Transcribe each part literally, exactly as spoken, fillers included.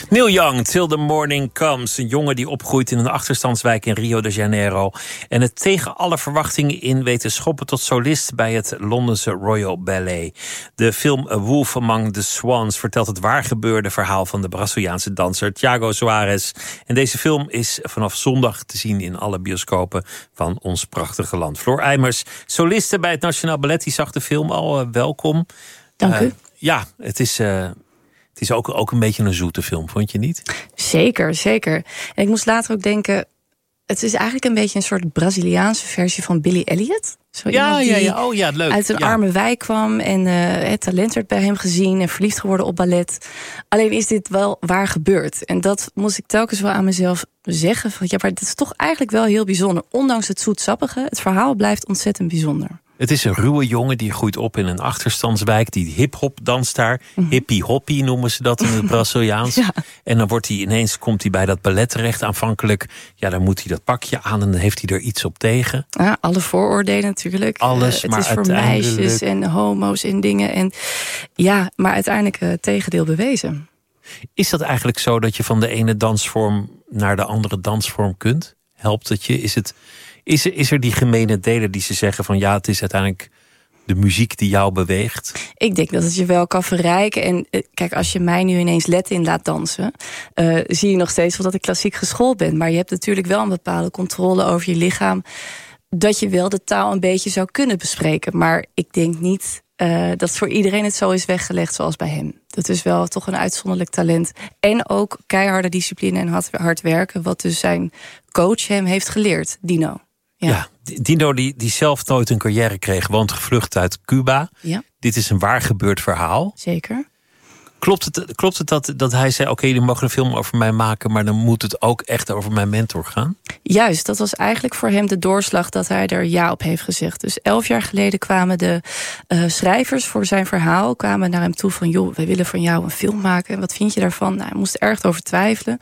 Neil Young, Till the Morning Comes. Een jongen die opgroeit in een achterstandswijk in Rio de Janeiro. En het tegen alle verwachtingen in weet te schoppen tot solist bij het Londense Royal Ballet. De film A Wolf Among the Swans vertelt het waargebeurde verhaal van de Braziliaanse danser Thiago Soares. En deze film is vanaf zondag te zien in alle bioscopen van ons prachtige land. Floor Eimers, soliste bij het Nationaal Ballet, die zag de film al. Uh, welkom. Dank u. Uh, ja, het is... Uh, Het is ook, ook een beetje een zoete film, vond je niet? Zeker, zeker. En ik moest later ook denken, het is eigenlijk een beetje een soort Braziliaanse versie van Billy Elliot. Zo ja, die ja, ja, oh ja, leuk. Uit een ja. arme wijk kwam en uh, het talent werd bij hem gezien en verliefd geworden op ballet. Alleen is dit wel waar gebeurd. En dat moest ik telkens wel aan mezelf zeggen. Van, ja, maar dat is toch eigenlijk wel heel bijzonder. Ondanks het zoetsappige, het verhaal blijft ontzettend bijzonder. Het is een ruwe jongen die groeit op in een achterstandswijk. Die hip-hop danst daar. Mm-hmm. Hippie-hoppie noemen ze dat in het Braziliaans. Ja. En dan wordt hij ineens komt hij bij dat ballet terecht. Aanvankelijk, ja, dan moet hij dat pakje aan en dan heeft hij er iets op tegen. Ja, alle vooroordelen natuurlijk. Alles, uh, maar het is voor uiteindelijk... meisjes en homo's en dingen. En ja, maar uiteindelijk het tegendeel bewezen. Is dat eigenlijk zo dat je van de ene dansvorm naar de andere dansvorm kunt? Helpt het je? Is het... Is er, is er die gemene deler die ze zeggen van ja, het is uiteindelijk de muziek die jou beweegt? Ik denk dat het je wel kan verrijken. En kijk, als je mij nu ineens Latin laat dansen, uh, zie je nog steeds wel dat ik klassiek geschoold ben. Maar je hebt natuurlijk wel een bepaalde controle over je lichaam, dat je wel de taal een beetje zou kunnen bespreken. Maar ik denk niet uh, dat voor iedereen het zo is weggelegd zoals bij hem. Dat is wel toch een uitzonderlijk talent. En ook keiharde discipline en hard, hard werken, wat dus zijn coach hem heeft geleerd, Dino. Ja, ja Dino die, die zelf nooit een carrière kreeg, want gevlucht uit Cuba. Ja. Dit is een waar gebeurd verhaal. Zeker. Klopt het, klopt het dat, dat hij zei, oké, okay, jullie mogen een film over mij maken, maar dan moet het ook echt over mijn mentor gaan? Juist, dat was eigenlijk voor hem de doorslag dat hij er ja op heeft gezegd. Dus elf jaar geleden kwamen de uh, schrijvers voor zijn verhaal kwamen naar hem toe van, joh, wij willen van jou een film maken. En wat vind je daarvan? Nou, hij moest er erg over twijfelen.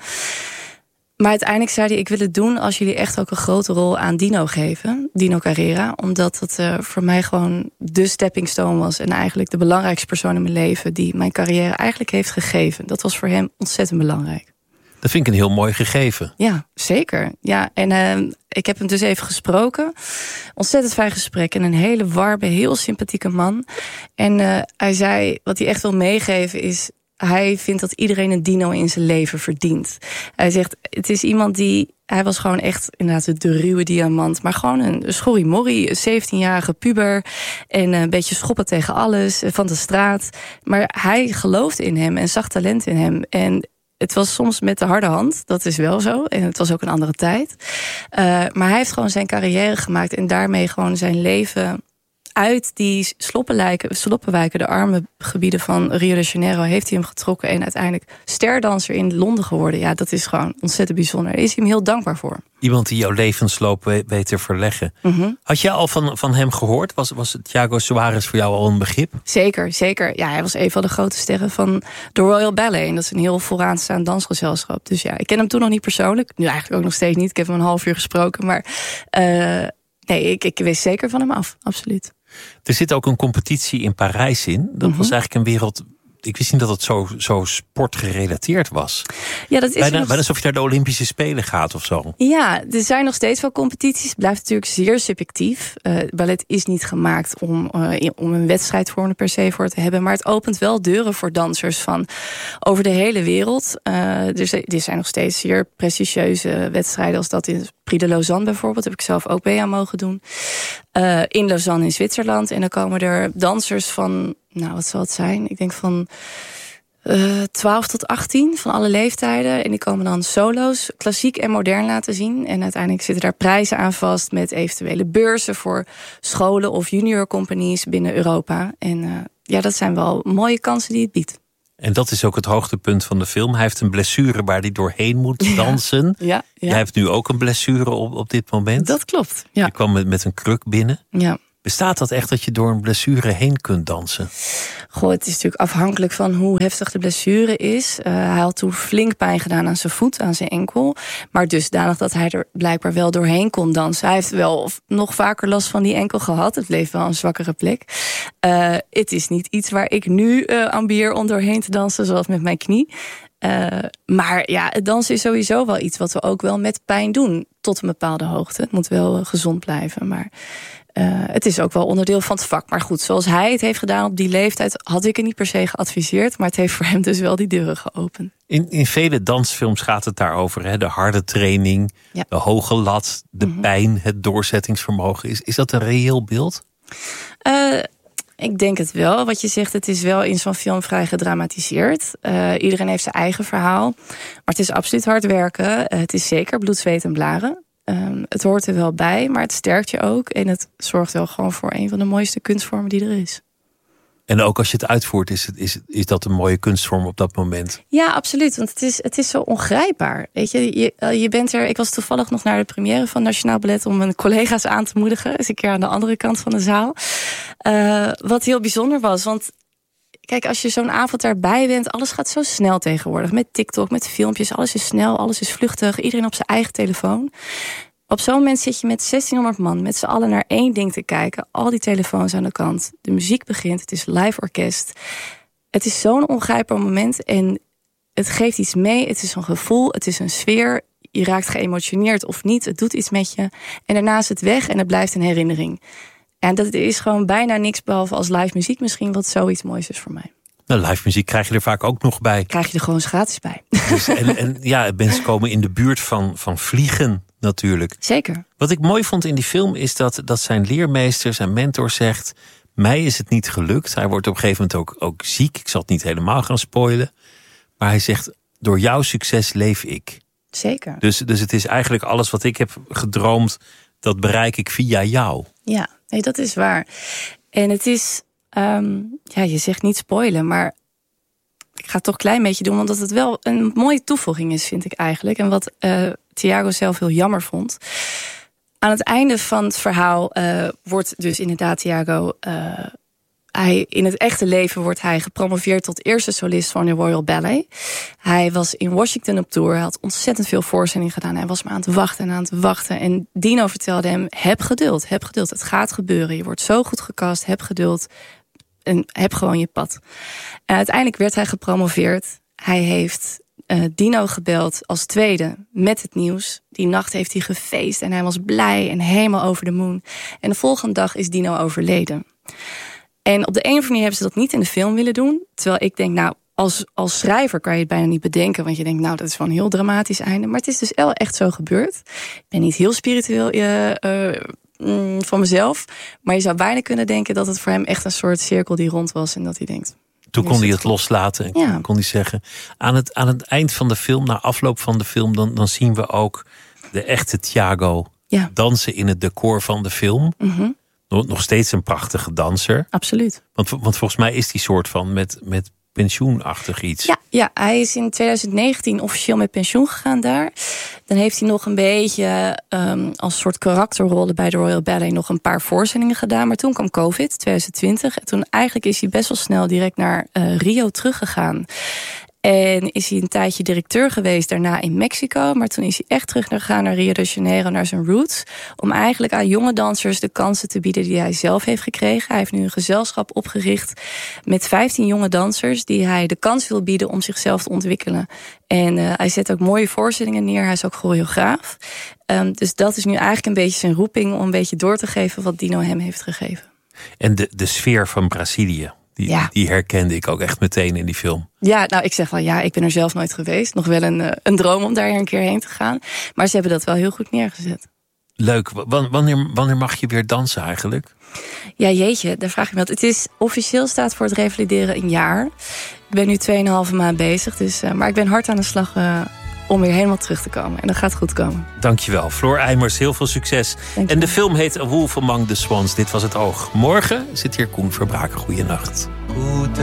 Maar uiteindelijk zei hij, ik wil het doen als jullie echt ook een grote rol aan Dino geven. Dino Carrera. Omdat het uh, voor mij gewoon de stepping stone was. En eigenlijk de belangrijkste persoon in mijn leven die mijn carrière eigenlijk heeft gegeven. Dat was voor hem ontzettend belangrijk. Dat vind ik een heel mooi gegeven. Ja, zeker. Ja, en uh, ik heb hem dus even gesproken. Ontzettend fijn gesprek. En een hele warme, heel sympathieke man. En uh, hij zei, wat hij echt wil meegeven is, hij vindt dat iedereen een Dino in zijn leven verdient. Hij zegt, het is iemand die, hij was gewoon echt inderdaad de ruwe diamant, maar gewoon een schorrimorrie, een zeventienjarige puber en een beetje schoppen tegen alles van de straat. Maar hij geloofde in hem en zag talent in hem. En het was soms met de harde hand, dat is wel zo. En het was ook een andere tijd. Uh, maar hij heeft gewoon zijn carrière gemaakt en daarmee gewoon zijn leven uit die sloppenwijken, de arme gebieden van Rio de Janeiro, heeft hij hem getrokken en uiteindelijk sterdanser in Londen geworden. Ja, dat is gewoon ontzettend bijzonder. Daar is hij hem heel dankbaar voor. Iemand die jouw levensloop weet te verleggen. Mm-hmm. Had jij al van, van hem gehoord? Was, was Thiago Soares voor jou al een begrip? Zeker, zeker. Ja, hij was een van de grote sterren van de Royal Ballet. En dat is een heel vooraanstaand dansgezelschap. Dus ja, ik ken hem toen nog niet persoonlijk. Nu eigenlijk ook nog steeds niet. Ik heb hem een half uur gesproken. Maar uh, nee, ik, ik wist zeker van hem af. Absoluut. Er zit ook een competitie in Parijs in. Dat mm-hmm. was eigenlijk een wereld. Ik wist niet dat het zo, zo sportgerelateerd was. Ja, dat is bijna, nog... bijna alsof je naar de Olympische Spelen gaat of zo. Ja, er zijn nog steeds wel competities. Het blijft natuurlijk zeer subjectief. Uh, ballet is niet gemaakt om, uh, om een wedstrijdvorm er per se voor te hebben. Maar het opent wel deuren voor dansers van over de hele wereld. Uh, er, er zijn nog steeds zeer prestigieuze wedstrijden als dat in Prix de Lausanne bijvoorbeeld. Heb ik zelf ook mee aan mogen doen. Uh, in Lausanne in Zwitserland. En dan komen er dansers van, nou wat zal het zijn? Ik denk van uh, twaalf tot achttien van alle leeftijden. En die komen dan solo's, klassiek en modern laten zien. En uiteindelijk zitten daar prijzen aan vast met eventuele beurzen voor scholen of junior companies binnen Europa. En uh, ja, dat zijn wel mooie kansen die het biedt. En dat is ook het hoogtepunt van de film. Hij heeft een blessure waar hij doorheen moet dansen. Ja, ja, ja. Jij hebt nu ook een blessure op, op dit moment. Dat klopt, ja. Je kwam met, met een kruk binnen. Ja. Bestaat dat echt dat je door een blessure heen kunt dansen? Goh, het is natuurlijk afhankelijk van hoe heftig de blessure is. Uh, hij had toen flink pijn gedaan aan zijn voet, aan zijn enkel. Maar dusdanig dat hij er blijkbaar wel doorheen kon dansen. Hij heeft wel nog vaker last van die enkel gehad. Het bleef wel een zwakkere plek. Uh, het is niet iets waar ik nu uh, ambieer om doorheen te dansen, zoals met mijn knie. Uh, maar ja, het dansen is sowieso wel iets wat we ook wel met pijn doen. Tot een bepaalde hoogte. Het moet wel uh, gezond blijven. Maar uh, het is ook wel onderdeel van het vak. Maar goed, zoals hij het heeft gedaan op die leeftijd, had ik het niet per se geadviseerd. Maar het heeft voor hem dus wel die deuren geopend. In, in vele dansfilms gaat het daarover. Hè? De harde training, ja. de hoge lat, de mm-hmm. pijn, het doorzettingsvermogen. Is, is dat een reëel beeld? Uh, Ik denk het wel. Wat je zegt, het is wel in zo'n film vrij gedramatiseerd. Uh, iedereen heeft zijn eigen verhaal. Maar het is absoluut hard werken. Uh, het is zeker bloed, zweet en blaren. Um, het hoort er wel bij, maar het sterkt je ook. En het zorgt wel gewoon voor een van de mooiste kunstvormen die er is. En ook als je het uitvoert, is, het, is, is dat een mooie kunstvorm op dat moment? Ja, absoluut. Want het is, het is zo ongrijpbaar. Weet je, je, je bent er. Ik was toevallig nog naar de première van Nationaal Ballet om mijn collega's aan te moedigen. Dus een keer aan de andere kant van de zaal. Uh, wat heel bijzonder was. Want kijk, als je zo'n avond daarbij bent, alles gaat zo snel tegenwoordig. Met TikTok, met filmpjes. Alles is snel, alles is vluchtig. Iedereen op zijn eigen telefoon. Op zo'n moment zit je met zestienhonderd man, met z'n allen naar één ding te kijken. Al die telefoons aan de kant. De muziek begint, het is live orkest. Het is zo'n ongrijpbaar moment en het geeft iets mee. Het is een gevoel, het is een sfeer. Je raakt geëmotioneerd of niet, het doet iets met je. En daarna is het weg en het blijft een herinnering. En dat is gewoon bijna niks behalve als live muziek misschien wat zoiets moois is voor mij. Nou, live muziek krijg je er vaak ook nog bij. Krijg je er gewoon eens gratis bij. Dus, en, en ja, mensen komen in de buurt van, van vliegen natuurlijk. Zeker. Wat ik mooi vond in die film is dat, dat zijn leermeester, zijn mentor zegt, mij is het niet gelukt. Hij wordt op een gegeven moment ook, ook ziek. Ik zal het niet helemaal gaan spoilen. Maar hij zegt, door jouw succes leef ik. Zeker. Dus, dus het is eigenlijk alles wat ik heb gedroomd, dat bereik ik via jou. Ja, nee, dat is waar. En het is, um, ja, je zegt niet spoilen, maar ik ga het toch een klein beetje doen, omdat het wel een mooie toevoeging is, vind ik eigenlijk. En wat uh, Thiago zelf heel jammer vond. Aan het einde van het verhaal uh, wordt dus inderdaad Thiago, Uh, hij, in het echte leven wordt hij gepromoveerd tot eerste solist van de Royal Ballet. Hij was in Washington op tour. Hij had ontzettend veel voorstellingen gedaan. Hij was maar aan het wachten en aan het wachten. En Dino vertelde hem, heb geduld, heb geduld. Het gaat gebeuren. Je wordt zo goed gecast, heb geduld. En heb gewoon je pad. En uiteindelijk werd hij gepromoveerd. Hij heeft uh, Dino gebeld als tweede met het nieuws. Die nacht heeft hij gefeest en hij was blij en helemaal over de moon. En de volgende dag is Dino overleden. En op de een of andere manier hebben ze dat niet in de film willen doen. Terwijl ik denk, nou, als, als schrijver kan je het bijna niet bedenken. Want je denkt, nou, dat is wel een heel dramatisch einde. Maar het is dus wel echt zo gebeurd. Ik ben niet heel spiritueel uh, uh, mm, van mezelf. Maar je zou bijna kunnen denken dat het voor hem echt een soort cirkel die rond was. En dat hij denkt, toen kon hij het loslaten. En ja. kon hij zeggen, aan het, aan het eind van de film, na afloop van de film, dan, dan zien we ook de echte Thiago ja. dansen in het decor van de film. Mm-hmm. Nog steeds een prachtige danser. Absoluut. Want, want volgens mij is die soort van met, met pensioenachtig iets. Ja, ja, hij is in twintig negentien officieel met pensioen gegaan daar. Dan heeft hij nog een beetje um, als soort karakterrollen bij de Royal Ballet nog een paar voorstellingen gedaan. Maar toen kwam COVID, twintig twintig. En toen eigenlijk is hij best wel snel direct naar uh, Rio teruggegaan. En is hij een tijdje directeur geweest, daarna in Mexico. Maar toen is hij echt terug gegaan naar Rio de Janeiro, naar zijn roots. Om eigenlijk aan jonge dansers de kansen te bieden die hij zelf heeft gekregen. Hij heeft nu een gezelschap opgericht met vijftien jonge dansers die hij de kans wil bieden om zichzelf te ontwikkelen. En uh, hij zet ook mooie voorstellingen neer. Hij is ook choreograaf. Um, dus dat is nu eigenlijk een beetje zijn roeping om een beetje door te geven wat Dino hem heeft gegeven. En de, de sfeer van Brazilië. Die, ja. die herkende ik ook echt meteen in die film. Ja, nou, ik zeg wel, ja, ik ben er zelf nooit geweest. Nog wel een, een droom om daar een keer heen te gaan. Maar ze hebben dat wel heel goed neergezet. Leuk. Wanneer, wanneer mag je weer dansen eigenlijk? Ja, jeetje, daar vraag ik me wat. Het is officieel staat voor het revalideren een jaar. Ik ben nu tweeënhalve maand bezig. Dus, uh, maar ik ben hard aan de slag uh, om weer helemaal terug te komen. En dat gaat goed komen. Dankjewel. Floor Eimers, heel veel succes. En de film heet A Wolf Among the Swans. Dit was Het Oog. Morgen zit hier Koen Verbraken. Goeienacht.